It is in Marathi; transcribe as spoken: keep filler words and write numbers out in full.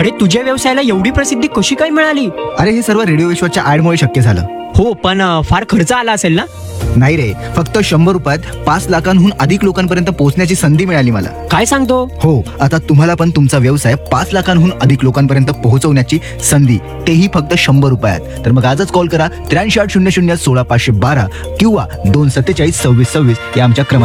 अरे तुझ्या व्यवसायाला एवढी प्रसिद्धी कशी काय मिळाली? अरे हे सर्व रेडिओ विश्वाच्या ऍडमुळे शक्य झालं. हो, पण अ, फार खर्च आला असेल ना? नाही रे, फक्त शंभर रुपयात पाच लाखांहून अधिक लोकांपर्यंत पोहोचण्याची संधी मिळाली मला. काय सांगतो? हो, आता तुम्हाला पण तुमचा व्यवसाय पाच लाखांहून अधिक लोकांपर्यंत पोहोचवण्याची संधी, तेही फक्त शंभर रुपयात. तर मग आजच कॉल करा त्र्याऐंशी आठ शून्य शून्य सोळा पाचशे बारा किंवा दोन सत्तेचाळीस सव्वीस सव्वीस या आमच्या क्रमांक